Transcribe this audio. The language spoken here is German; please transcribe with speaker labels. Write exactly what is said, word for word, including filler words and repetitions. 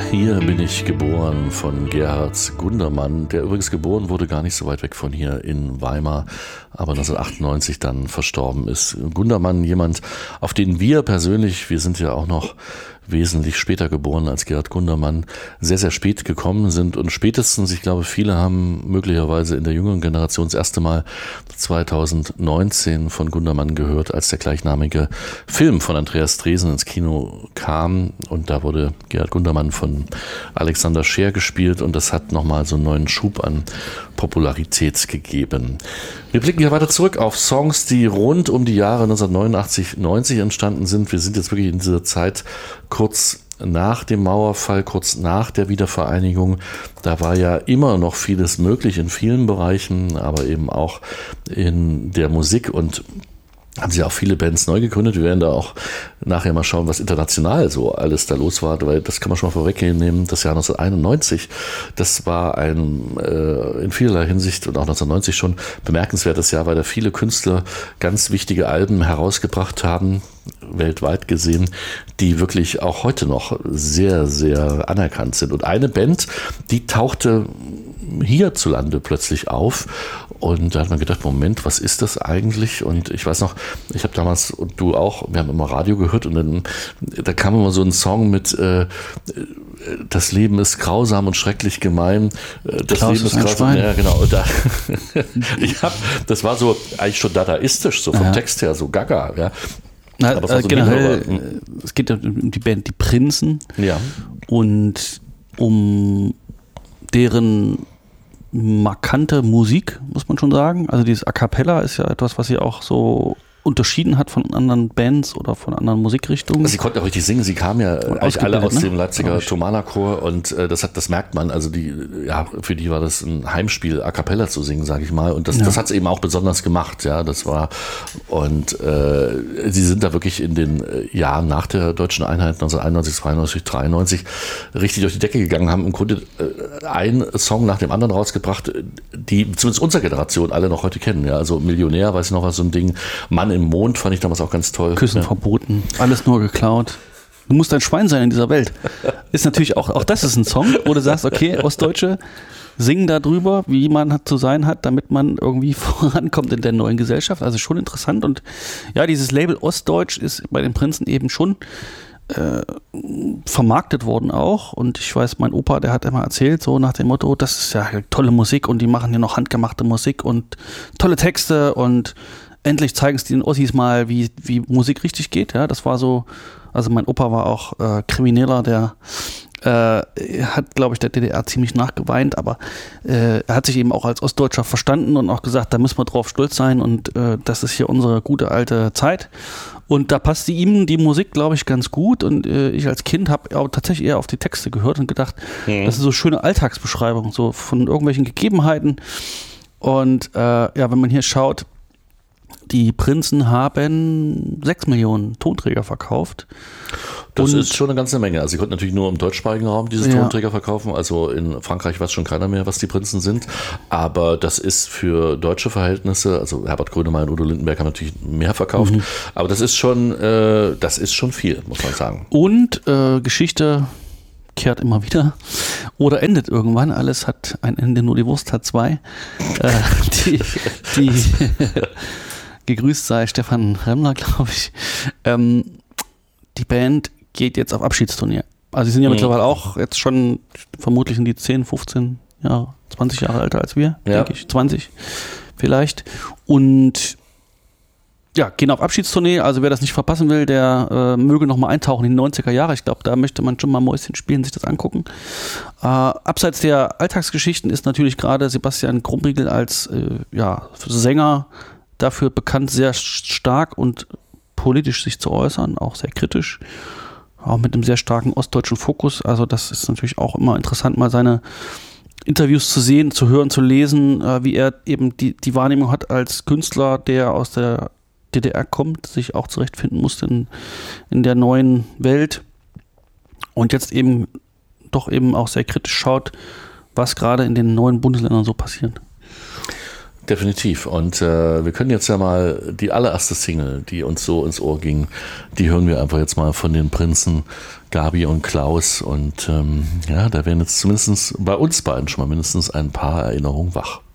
Speaker 1: Hier bin ich geboren von Gerhard Gundermann, der übrigens geboren wurde gar nicht so weit weg von hier in Weimar, aber neunzehnhundertachtundneunzig dann verstorben ist. Gundermann, jemand, auf den wir persönlich, wir sind ja auch noch wesentlich später geboren als Gerhard Gundermann, sehr, sehr spät gekommen sind und spätestens, ich glaube, viele haben möglicherweise in der jüngeren Generation das erste Mal zweitausendneunzehn von Gundermann gehört, als der gleichnamige Film von Andreas Dresen ins Kino kam und da wurde Gerhard Gundermann von Alexander Scheer gespielt und das hat nochmal so einen neuen Schub an Popularität gegeben. Wir blicken hier weiter zurück auf Songs, die rund um die Jahre neunzehnhundertneunundachtzig, neunzig entstanden sind. Wir sind jetzt wirklich in dieser Zeit kurz nach dem Mauerfall, kurz nach der Wiedervereinigung. Da war ja immer noch vieles möglich in vielen Bereichen, aber eben auch in der Musik und haben sie auch viele Bands neu gegründet. Wir werden da auch nachher mal schauen, was international so alles da los war, weil das kann man schon mal vorwegnehmen. Das Jahr neunzehnhunderteinundneunzig, das war ein äh, in vielerlei Hinsicht und auch neunzehnhundertneunzig schon bemerkenswertes Jahr, weil da viele Künstler ganz wichtige Alben herausgebracht haben, weltweit gesehen, die wirklich auch heute noch sehr, sehr anerkannt sind. Und eine Band, die tauchte hierzulande plötzlich auf und da hat man gedacht, Moment, was ist das eigentlich? Und ich weiß noch, ich habe damals, und du auch, wir haben immer Radio gehört und dann da kam immer so ein Song mit äh, das Leben ist grausam und schrecklich gemein. Das
Speaker 2: Klaus
Speaker 1: Leben ist,
Speaker 2: ist
Speaker 1: grausam.
Speaker 2: Schwein.
Speaker 1: Ja, genau. Und da, ich hab, das war so eigentlich schon dadaistisch, so vom
Speaker 2: ja.
Speaker 1: Text her, so gaga, ja.
Speaker 2: Na,
Speaker 1: Aber es war
Speaker 2: äh,
Speaker 1: so
Speaker 2: generell,
Speaker 1: Lieder,
Speaker 2: äh, es geht ja um die Band Die Prinzen
Speaker 1: ja.
Speaker 2: und um deren markante Musik, muss man schon sagen. Also dieses A Cappella ist ja etwas, was sie auch so unterschieden hat von anderen Bands oder von anderen Musikrichtungen.
Speaker 1: Also sie konnte auch richtig singen, sie kamen ja eigentlich alle aus dem Leipziger
Speaker 2: ne?
Speaker 1: Thomanerchor und äh, das hat, das merkt man, also die, ja, für die war das ein Heimspiel, A Cappella zu singen, sage ich mal, und das, ja. das hat es eben auch besonders gemacht, ja, das war, und äh, sie sind da wirklich in den Jahren nach der deutschen Einheit neunzehnhunderteinundneunzig, zweiundneunzig, dreiundneunzig richtig durch die Decke gegangen, haben im Grunde äh, einen Song nach dem anderen rausgebracht, die zumindest unsere Generation alle noch heute kennen, ja, also Millionär, weiß ich noch was, so ein Ding, Mann im Mond fand ich damals auch ganz toll.
Speaker 2: Küssen ja. verboten, alles nur geklaut. Du musst ein Schwein sein in dieser Welt. Ist natürlich auch, auch das ist ein Song, wo du sagst, okay, Ostdeutsche singen da drüber, wie man zu sein hat, damit man irgendwie vorankommt in der neuen Gesellschaft. Also schon interessant und ja, dieses Label Ostdeutsch ist bei den Prinzen eben schon äh, vermarktet worden auch und ich weiß, mein Opa, der hat immer erzählt, so nach dem Motto, das ist ja tolle Musik und die machen hier noch handgemachte Musik und tolle Texte und endlich zeigen es den Ossis mal, wie, wie Musik richtig geht. Ja, das war so, also mein Opa war auch äh, Krimineller, der äh, hat, glaube ich, der D D R ziemlich nachgeweint, aber äh, er hat sich eben auch als Ostdeutscher verstanden und auch gesagt, da müssen wir drauf stolz sein und äh, das ist hier unsere gute alte Zeit. Und da passte ihm die Musik, glaube ich, ganz gut und äh, ich als Kind habe auch tatsächlich eher auf die Texte gehört und gedacht, mhm. das ist so schöne Alltagsbeschreibung, so von irgendwelchen Gegebenheiten und äh, ja, wenn man hier schaut, die Prinzen haben sechs Millionen Tonträger verkauft.
Speaker 1: Das
Speaker 2: und
Speaker 1: ist schon eine ganze Menge. Also sie konnten natürlich nur im deutschsprachigen Raum diese
Speaker 2: ja.
Speaker 1: Tonträger verkaufen. Also in Frankreich weiß schon keiner mehr, was die Prinzen sind. Aber das ist für deutsche Verhältnisse, also Herbert Grönemeyer und Udo Lindenberg haben natürlich mehr verkauft. Mhm. Aber das ist schon, äh, das ist schon viel, muss man sagen.
Speaker 2: Und äh, Geschichte kehrt immer wieder oder endet irgendwann. Alles hat ein Ende, nur die Wurst hat zwei. äh, die die gegrüßt sei Stefan Remmler, glaube ich. Ähm, die Band geht jetzt auf Abschiedstournee. Also sie sind ja mhm. mittlerweile auch jetzt schon, vermutlich sind die zehn, fünfzehn Jahre, zwanzig Jahre älter als wir, ja. denke ich, zwanzig vielleicht. Und ja, gehen auf Abschiedstournee. Also wer das nicht verpassen will, der äh, möge nochmal eintauchen in die neunziger Jahre. Ich glaube, da möchte man schon mal Mäuschen spielen, sich das angucken. Äh, abseits der Alltagsgeschichten ist natürlich gerade Sebastian Krumriegel als äh, ja, Sänger dafür bekannt, sehr stark und politisch sich zu äußern, auch sehr kritisch, auch mit einem sehr starken ostdeutschen Fokus. Also das ist natürlich auch immer interessant, mal seine Interviews zu sehen, zu hören, zu lesen, äh, wie er eben die, die Wahrnehmung hat als Künstler, der aus der D D R kommt, sich auch zurechtfinden musste in, in der neuen Welt und jetzt eben doch eben auch sehr kritisch schaut, was gerade in den neuen Bundesländern so passiert.
Speaker 1: Definitiv. Und äh, wir können jetzt ja mal die allererste Single, die uns so ins Ohr ging, die hören wir einfach jetzt mal von den Prinzen Gabi und Klaus. Und ähm, ja, da werden jetzt zumindest bei uns beiden schon mal mindestens ein paar Erinnerungen wach.